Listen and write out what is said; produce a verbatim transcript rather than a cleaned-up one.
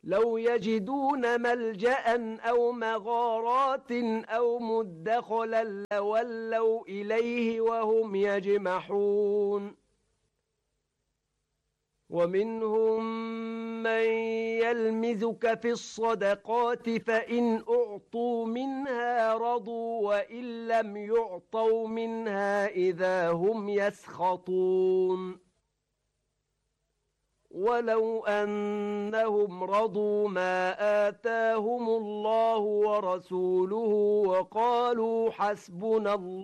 لو يجدون ملجأ أو مغارات أو مدخلا لولوا إليه وهم يجمحون ومنهم من يلمزك في الصدقات فإن أعطوا منها رضوا وإن لم يعطوا منها إذا هم يسخطون ولو أنهم رضوا ما آتاهم الله ورسوله وقالوا حسبنا الله